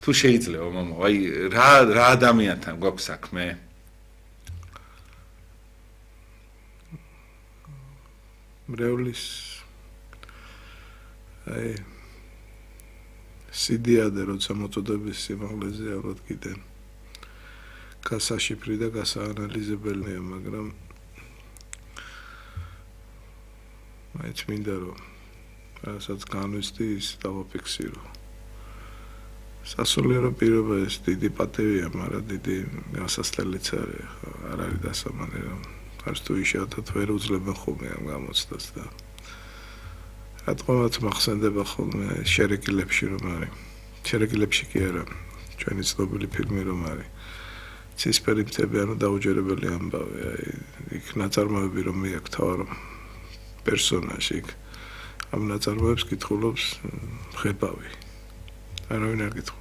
თუ შეიძლება მამა, აი რა ადამიანთან გვაქვს საქმე? მრევლის აი სიდიადე როცა მოწოდების სიმაღლეზე ალბათ კიდე გასაშიფრი და გასაანალიზებელია, მაგრამ მაინც მინდა რომ რასაც განვიცდი ის დავაფიქსირო. სასულიერო პირობა ეს დიდი პატივია, მაგრამ დიდი გასასწრებელიც არ არის დასამალი, რომ არც თუ ისედაც ვერ უძლებ ხოლმე ამ გამოცდას და რატომაც მახსენდება ხოლმე შერეკილებში რომ არის. შერეკილებში კი არა, ჩვენი ცნობილი ფილმი რომ არის. ცისფერი მთები, ანუ დაუჯერებელი ამბავი, აი იქ ნაწარმოები რომ მეაქ თავარ პერსონაჟი იქ ამ ნაწარმოებს კითხულობს ხებავი. არავინ არ კითხულობს.